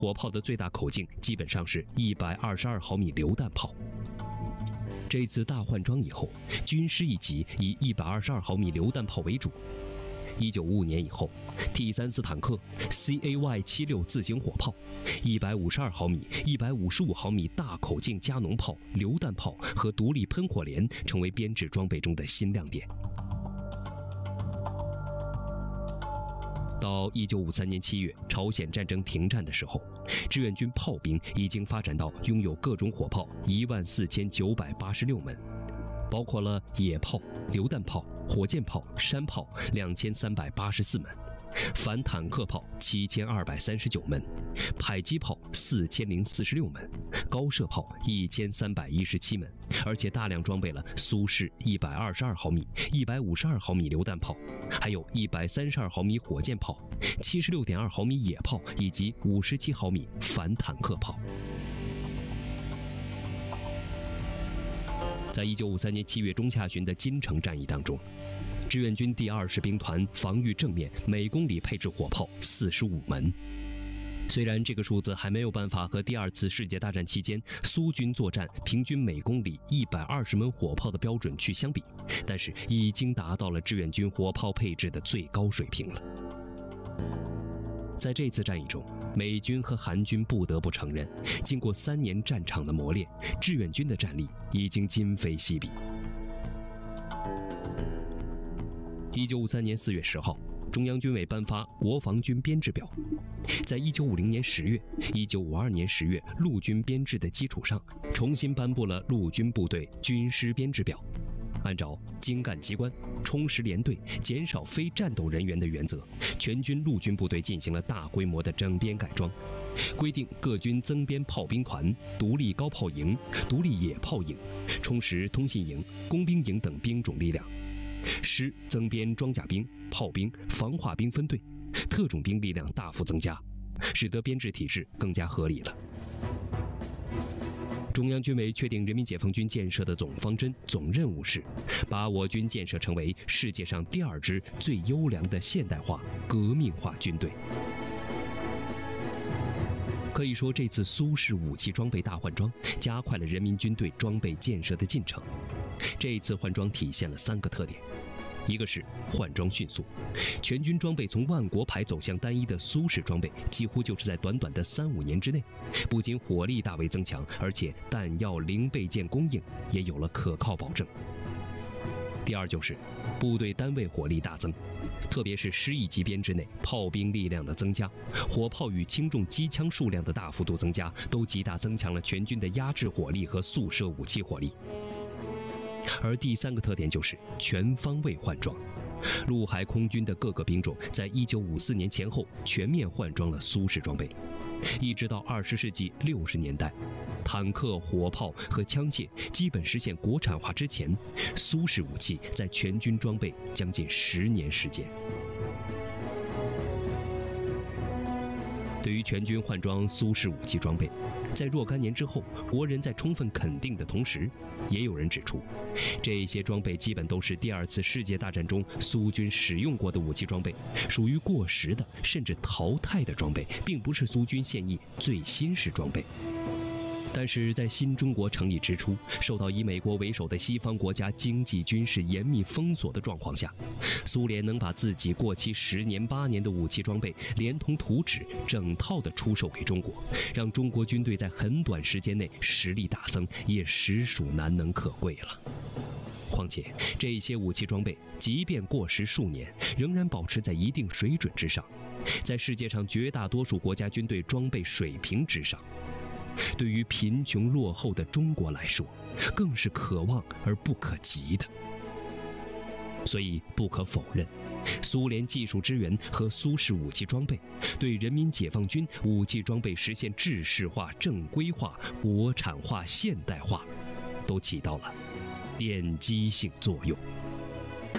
火炮的最大口径基本上是122毫米榴弹炮。这次大换装以后，军师一级以122毫米榴弹炮为主。1955年以后 ，T-34坦克、CAY-76自行火炮、152毫米、155毫米大口径加农炮、榴弹炮和独立喷火连成为编制装备中的新亮点。到1953年7月，朝鲜战争停战的时候，志愿军炮兵已经发展到拥有各种火炮14986门，包括了野炮、榴弹炮、火箭炮、山炮2384门，反坦克炮7239门，迫击炮4046门，高射炮1317门，而且大量装备了苏式122毫米、152毫米榴弹炮，还有132毫米火箭炮、76.2毫米野炮以及57毫米反坦克炮。在1953年7月中下旬的金城战役当中，志愿军第2士兵团防御正面每公里配置火炮45门。虽然这个数字还没有办法和第2次世界大战期间苏军作战平均每公里120门火炮的标准去相比，但是已经达到了志愿军火炮配置的最高水平了。在这次战役中，美军和韩军不得不承认，经过3年战场的磨练，志愿军的战力已经今非昔比。1953年4月10号，中央军委颁发国防军编制表，在1950年10月、1952年10月陆军编制的基础上，重新颁布了陆军部队军师编制表。按照精干机关、充实连队、减少非战斗人员的原则，全军陆军部队进行了大规模的整编改装，规定各军增编炮兵团、独立高炮营、独立野炮营、充实通信营、工兵营等兵种力量，师增编装甲兵、炮兵、防化兵分队，特种兵力量大幅增加，使得编制体制更加合理了。中央军委确定人民解放军建设的总方针、总任务是把我军建设成为世界上第2支最优良的现代化、革命化军队。可以说，这次苏式武器装备大换装加快了人民军队装备建设的进程。这次换装体现了3个特点。一个是换装迅速，全军装备从万国牌走向单一的苏式装备，几乎就是在短短的3-5年之内，不仅火力大为增强，而且弹药零备件供应也有了可靠保证。第二就是部队单位火力大增，特别是师一级编制内炮兵力量的增加，火炮与轻重机枪数量的大幅度增加，都极大增强了全军的压制火力和速射武器火力。而第3个特点就是全方位换装，陆海空军的各个兵种在1954年前后全面换装了苏式装备，一直到20世纪60年代，坦克、火炮和枪械基本实现国产化之前，苏式武器在全军装备将近10年时间。对于全军换装苏式武器装备，在若干年之后，国人在充分肯定的同时，也有人指出，这些装备基本都是第2次世界大战中苏军使用过的武器装备，属于过时的甚至淘汰的装备，并不是苏军现役最新式装备。但是在新中国成立之初，受到以美国为首的西方国家经济军事严密封锁的状况下，苏联能把自己过期10年8年的武器装备连同图纸整套的出售给中国，让中国军队在很短时间内实力大增，也实属难能可贵了。况且这些武器装备即便过时数年，仍然保持在一定水准之上，在世界上绝大多数国家军队装备水平之上。对于贫穷落后的中国来说，更是可望而不可及的。所以不可否认，苏联技术支援和苏式武器装备对人民解放军武器装备实现制式化、正规化、国产化、现代化，都起到了奠基性作用。